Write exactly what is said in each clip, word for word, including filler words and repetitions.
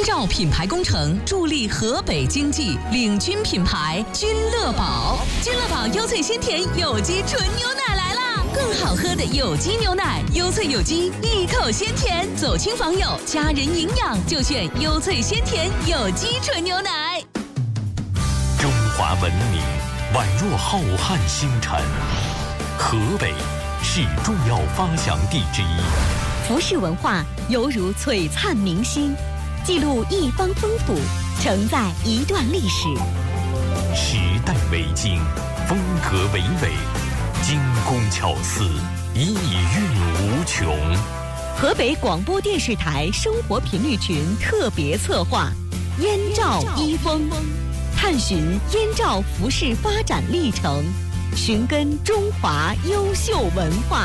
燕赵品牌工程助力河北经济，领军品牌君乐宝。君乐宝优萃鲜甜有机纯牛奶来啦！更好喝的有机牛奶，优萃有机，一口鲜甜，走亲访友，家人营养就选优萃鲜甜有机纯牛奶。 中华文明宛若浩瀚星辰，河北是重要发祥地之一。 服饰文化犹如璀璨明星，记录一方风土，承载一段历史。 时代为经，风格娓娓，精工巧思，意蕴无穷。 河北广播电视台生活频率群特别策划《燕赵一风》，探寻燕赵服饰发展历程，寻根中华优秀文化。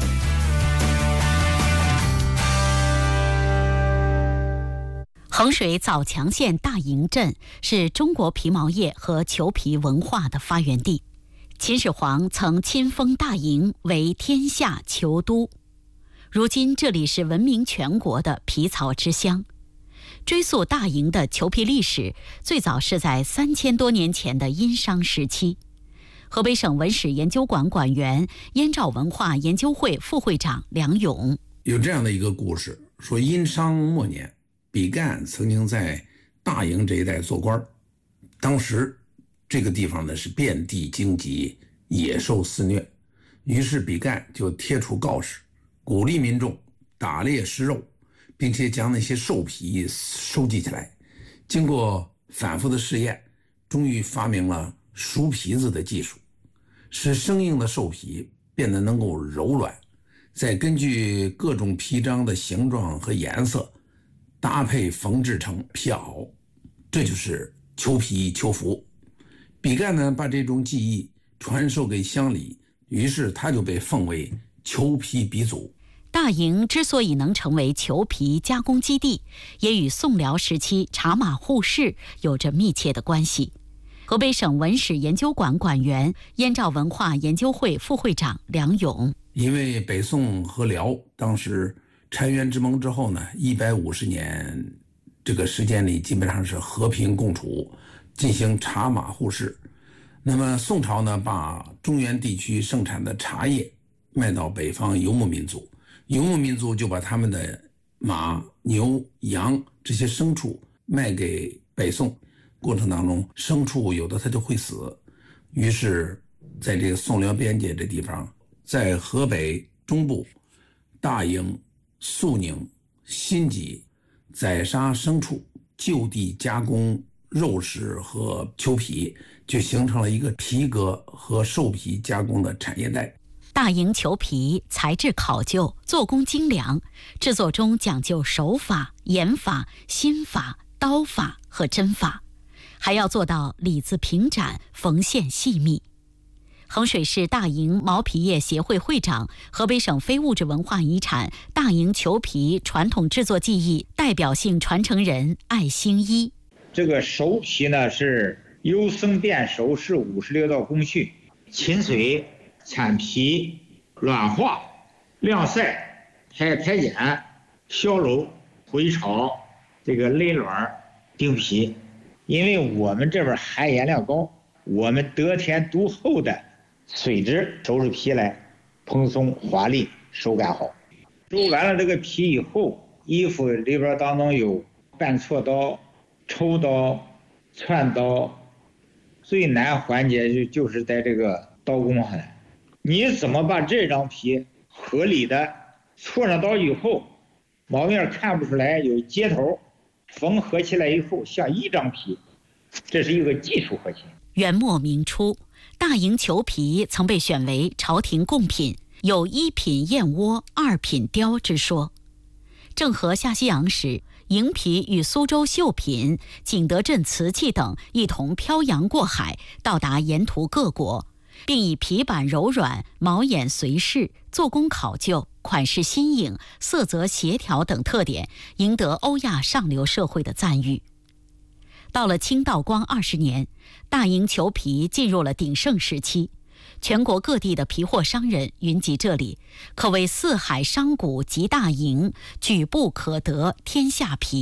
衡水枣强县大营镇是中国皮毛业和裘皮文化的发源地。秦始皇曾亲封大营为天下裘都，如今这里是闻名全国的皮草之乡。追溯大营的裘皮历史，最早是在三千多年前的殷商时期。河北省文史研究馆馆员、燕赵文化研究会副会长梁勇有这样的一个故事，说殷商末年，比干曾经在大营这一带做官，当时这个地方呢是遍地荆棘，野兽肆虐，于是比干就贴出告示，鼓励民众打猎食肉，并且将那些兽皮收集起来。经过反复的试验，终于发明了熟皮子的技术，使生硬的兽皮变得能够柔软，再根据各种皮张的形状和颜色搭配缝制成皮袄，这就是裘皮裘服。比干呢把这种技艺传授给乡里，于是他就被奉为裘皮鼻祖。 大营之所以能成为裘皮加工基地，也与宋辽时期茶马互市有着密切的关系。河北省文史研究馆馆员、燕赵文化研究会副会长梁勇， 因为北宋和辽当时澶渊之盟之后呢，一百五十年这个时间里基本上是和平共处，进行茶马互市。那么宋朝呢，把中原地区盛产的茶叶卖到北方游牧民族，游牧民族就把他们的马、牛、羊这些牲畜卖给北宋，过程当中牲畜有的它就会死，于是在这个宋辽边界这地方，在河北中部大营、肃宁、新集宰杀牲畜，就地加工肉食和裘皮，就形成了一个皮革和兽皮加工的产业带。 大营裘皮材质考究，做工精良，制作中讲究手法、研法、心法、刀法和针法，还要做到里子平展，缝线细密。衡水市大营毛皮业协会会长、河北省非物质文化遗产大营裘皮传统制作技艺代表性传承人艾兴一。 这个熟皮呢是由生变熟，是五十六道工序：浸水、铲皮、软化、晾晒、排排碱、削揉、回炒，这个勒卵、钉皮。因为我们这边含盐量高，我们得天独厚的水质收拾皮来蓬松华丽，手感好。揉完了这个皮以后，衣服里边当中有半锉刀、抽刀、串刀，最难环节就就是在这个刀工上来。你怎么把这张皮合理的锉上刀以后，毛面看不出来有接头，缝合起来以后像一张皮，这是一个技术核心。 元末明初，大营裘皮曾被选为朝廷贡品，有一品燕窝，二品貂之说。郑和下西洋时，营皮与苏州绣品、景德镇瓷器等一同漂洋过海，到达沿途各国，并以皮板柔软、毛眼随式、做工考究、款式新颖、色泽协调等特点，赢得欧亚上流社会的赞誉。到了清道光二十年，大营裘皮进入了鼎盛时期，全国各地的皮货商人云集这里，可谓四海商贾集大营，举步可得天下皮。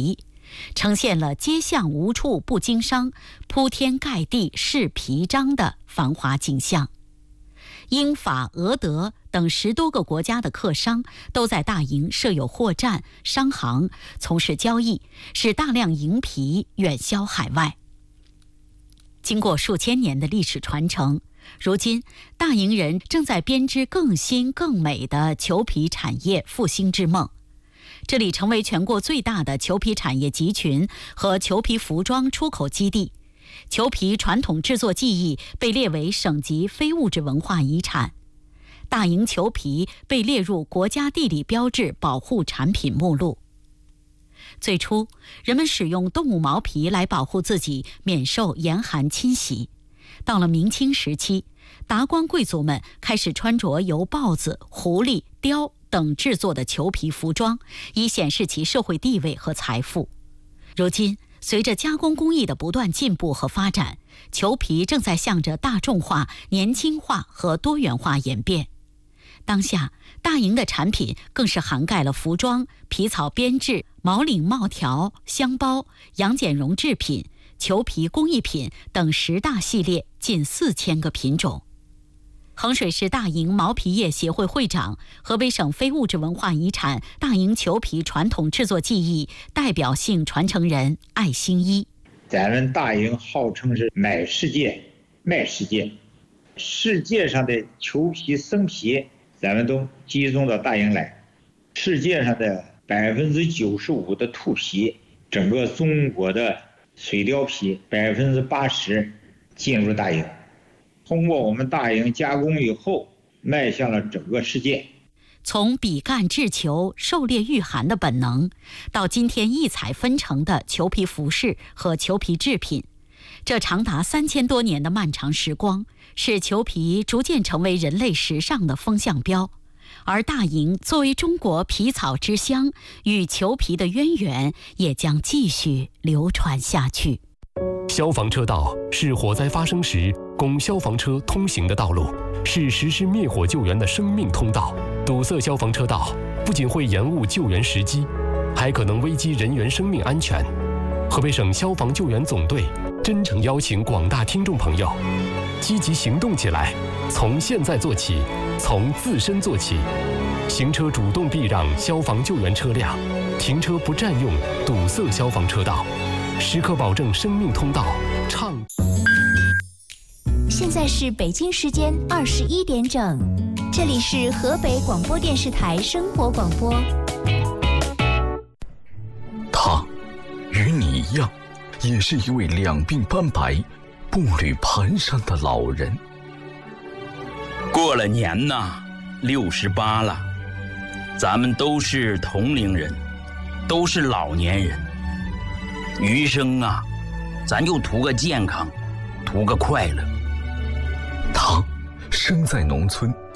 呈现了街巷无处不经商、铺天盖地是皮章的繁华景象。英法俄德等十多个国家的客商都在大营设有货站、商行，从事交易，使大量银皮远销海外。经过数千年的历史传承，如今大营人正在编织更新更美的裘皮产业复兴之梦。这里成为全国最大的裘皮产业集群和裘皮服装出口基地。裘皮传统制作技艺被列为省级非物质文化遗产，大营裘皮被列入国家地理标志保护产品目录。最初，人们使用动物毛皮来保护自己免受严寒侵袭。到了明清时期，达官贵族们开始穿着由豹子、狐狸、雕等制作的裘皮服装，以显示其社会地位和财富。如今，随着加工工艺的不断进步和发展，裘皮正在向着大众化、年轻化和多元化演变。当下，大营的产品更是涵盖了服装、皮草编制、毛领帽条、箱包、羊剪绒制品、裘皮工艺品等十大系列近四千个品种。衡水市大营毛皮业协会会长、河北省非物质文化遗产大营裘皮传统制作技艺代表性传承人艾兴一： 咱们大营号称是买世界、卖世界，世界上的裘皮、生皮，咱们都集中到大营来。世界上的百分之九十五的兔皮，整个中国的水貂皮百分之八十进入大营。通过我们大营加工以后，迈向了整个世界。 从比干制裘、狩猎御寒的本能，到今天异彩纷呈的裘皮服饰和裘皮制品，这长达三千多年的漫长时光，使裘皮逐渐成为人类时尚的风向标。而大营作为中国皮草之乡，与裘皮的渊源也将继续流传下去。 消防车道是火灾发生时供消防车通行的道路，是实施灭火救援的生命通道。堵塞消防车道不仅会延误救援时机，还可能危及人员生命安全。河北省消防救援总队真诚邀请广大听众朋友积极行动起来，从现在做起，从自身做起。行车主动避让消防救援车辆，停车不占用堵塞消防车道，时刻保证生命通道畅。 现在是北京时间二十一点整，这里是河北广播电视台生活广播。 他与你一样，也是一位两鬓斑白、步履蹒跚的老人。 过了年呐，六十八了，咱们都是同龄人，都是老年人。余生啊，咱就图个健康，图个快乐。 他生在农村，